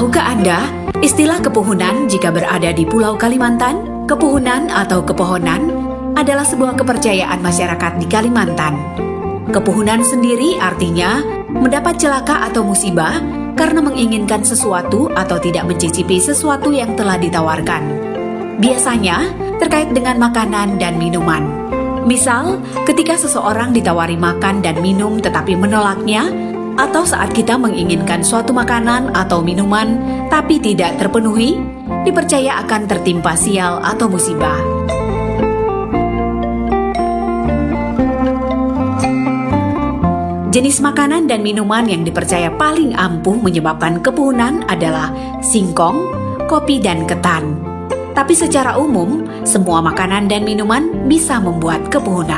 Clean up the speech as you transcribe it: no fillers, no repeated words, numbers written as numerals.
Tahukah Anda, istilah kepuhunan jika berada di Pulau Kalimantan, kepuhunan atau kepohonan adalah sebuah kepercayaan masyarakat di Kalimantan. Kepuhunan sendiri artinya mendapat celaka atau musibah karena menginginkan sesuatu atau tidak mencicipi sesuatu yang telah ditawarkan. Biasanya terkait dengan makanan dan minuman. Misal, ketika seseorang ditawari makan dan minum tetapi menolaknya, atau saat kita menginginkan suatu makanan atau minuman tapi tidak terpenuhi, dipercaya akan tertimpa sial atau musibah. Jenis makanan dan minuman yang dipercaya paling ampuh menyebabkan kepuhunan adalah singkong, kopi, dan ketan. Tapi secara umum, semua makanan dan minuman bisa membuat kepuhunan.